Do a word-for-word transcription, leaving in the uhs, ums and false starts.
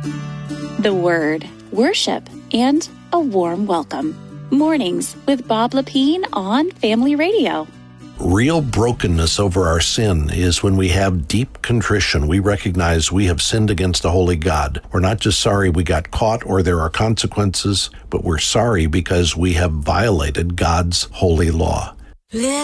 The Word, worship, and a warm welcome. Mornings with Bob Lepine on Family Radio. Real brokenness over our sin is when we have deep contrition. We recognize we have sinned against a holy God. We're not just sorry we got caught or there are consequences, but we're sorry because we have violated God's holy law.